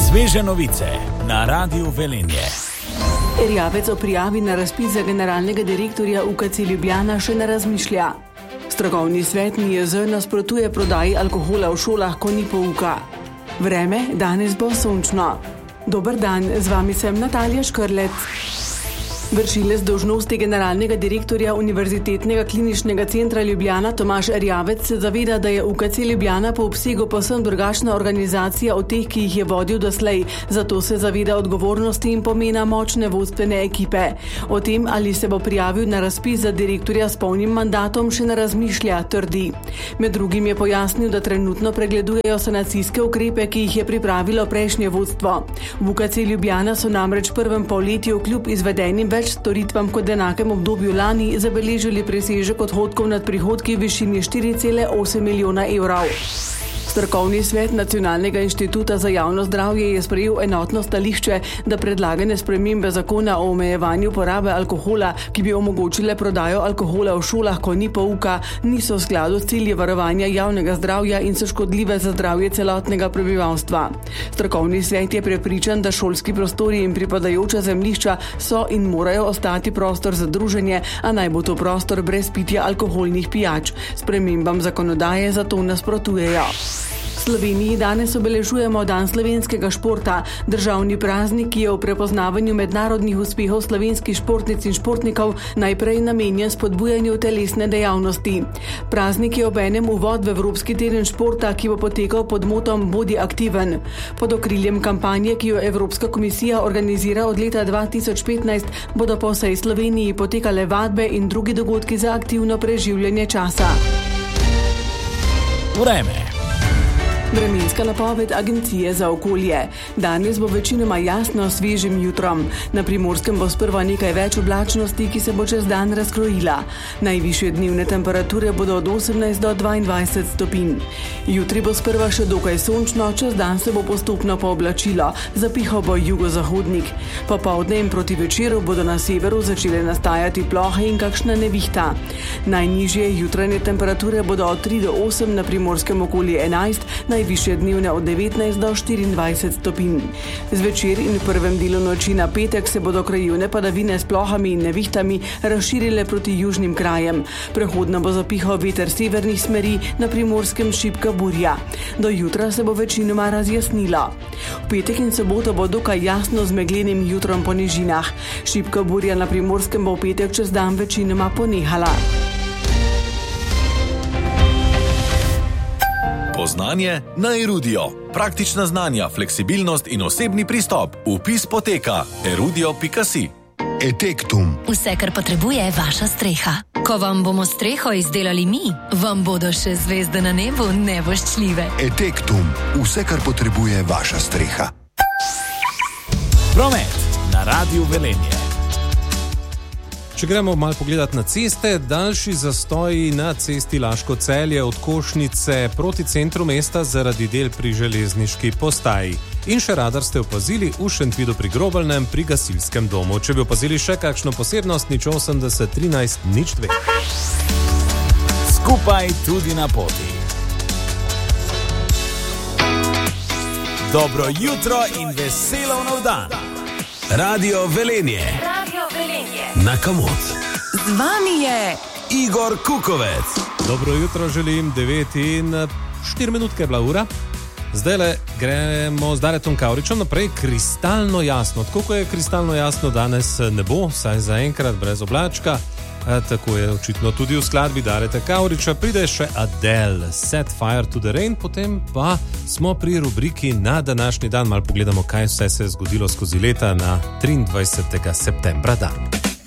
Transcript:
Sveže novice na Radiu Velenje. Erjavec o prijavi na razpis za generalnega direktorja UKC Ljubljana še ne razmišlja. Strokovni svet NIJZ nasprotuje prodaji alkohola v šolah, ko ni pouka. Vreme danes bo sončno. Dober dan, z vami sem Natalija Škrlec. Vršilec dolžnosti generalnega direktorja Univerzitetnega kliničnega centra Ljubljana Tomaž Erjavec se zaveda, da je UKC Ljubljana po obsegu povsem drugačna organizacija od teh, ki jih je vodil doslej, zato se zaveda odgovornosti in pomena močne vodstvene ekipe. O tem, ali se bo prijavil na razpis za direktorja s polnim mandatom, še ne razmišlja, trdi. Med drugim je pojasnil, da trenutno pregledujejo sanacijske ukrepe, ki jih je pripravilo prejšnje vodstvo. V UKC Ljubljana so namreč v prvem polletju kljub izvedenim več storitvam kot enakem obdobju lani zabeležili presežek odhodkov nad prihodki v višini 4,8 milijona evrov. Strokovni svet Nacionalnega inštituta za javno zdravje je sprejel enotno stališče, da predlagane spremembe zakona o omejevanju porabe alkohola, ki bi omogočile prodajo alkohola v šolah, ko ni pouka, niso v skladu s cilji varovanja javnega zdravja in so škodljive za zdravje celotnega prebivalstva. Strokovni svet je prepričan, da šolski prostori in pripadajoča zemljišča so in morajo ostati prostor za druženje, a naj bo to prostor brez pitja alkoholnih pijač. Spremembam zakonodaje zato nasprotujejo. V Sloveniji danes obeležujemo Dan slovenskega športa, državni praznik, ki je v prepoznavanju mednarodnih uspehov slovenskih športnic in športnikov najprej namenjen spodbujanju telesne dejavnosti. Praznik je obenem uvod v Evropski teden športa, ki bo potekal pod motom Bodi aktiven. Pod okriljem kampanje, ki jo Evropska komisija organizira od leta 2015, bodo po vsej Sloveniji potekale vadbe in drugi dogodki za aktivno preživljanje časa. Vreme. Vremenska napoved Agencije za okolje. Danes bo večinoma jasno s svežim jutrom. Na Primorskem bo sprva nekaj več oblačnosti, ki se bo čez dan razkrojila. Najvišje dnevne temperature bodo od 18 do 22 stopinj. Jutri bo sprva še dokaj sončno, čez dan se bo postopno pooblačilo, zapihal bo jugozahodnik. Popoldne in proti večeru bodo na severu začele nastajati plohe in kakšna nevihta. Najnižje jutranje temperature bodo od 3 do 8, na Primorskem okoli 11, najvišje dnevne od 19 do 24 stopinj. Zvečer in v prvem delu noči na petek se bodo krajevne padavine s plohami in nevihtami razširile proti južnim krajem. Prehodno bo zapihal veter severnih smeri, na Primorskem šibka burja. Do jutra se bo večinoma razjasnilo. V petek in soboto bo dokaj jasno z meglenim jutrom po nižinah. Šibka burja na Primorskem bo v petek čez dan večinoma ponehala. Poznanje na Erudio. Praktična znanja, fleksibilnost in osebni pristop. Vpis poteka erudio.si. Etektum. Vse, kar potrebuje vaša streha. Ko vam bomo streho izdelali mi, vam bodo še zvezde na nebu nevoščljive. Etektum. Vse, kar potrebuje vaša streha. Promet na Radiu Velenje. Če gremo malo pogledati na ceste, daljši zastoji na cesti Laško-Celje od Košnice proti centru mesta zaradi del pri železniški postaji. In še radar ste opazili v Šentvidu pri Grobeljnem pri gasilskem domu. Če bi opazili še kakšno posebnost, 080 13 02. Skupaj tudi na poti. Dobro jutro in veselo nov dan. Radio Velenje. Na Kamot. Z vami je Igor Kukovec. Dobro jutro želim, 9 in 4 minutke je bila ura. Zdajle gremo z Daretom Kavričem naprej. Kristalno jasno. Tako ko je kristalno jasno danes ne bo, saj zaenkrat brez oblačka. Tako je očitno tudi v skladbi Dareta Kavriča. Pride še Adele, Set Fire to the Rain, potem pa smo pri rubriki na današnji dan. Malo pogledamo, kaj vse se je zgodilo skozi leta na 23. septembra dan.